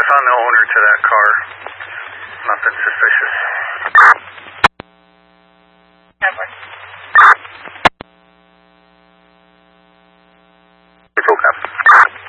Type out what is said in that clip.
on the owner to that car. Nothing suspicious.